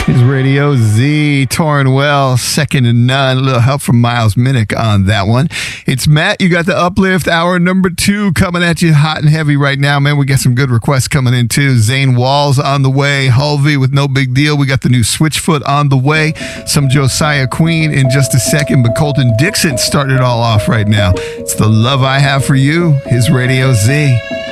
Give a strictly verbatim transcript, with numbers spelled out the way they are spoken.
His Radio Z, touring well, second to none. A little help from Miles Minnick on that one. It's Matt. You got the Uplift hour number two coming at you hot and heavy right now, man. We got some good requests coming in too. Zane Walls on the way. Hulvey with No Big Deal. We got the new Switchfoot on the way. Some Josiah Queen in just a second, but Colton Dixon started it all off right now. It's The Love I Have for You, his Radio Z.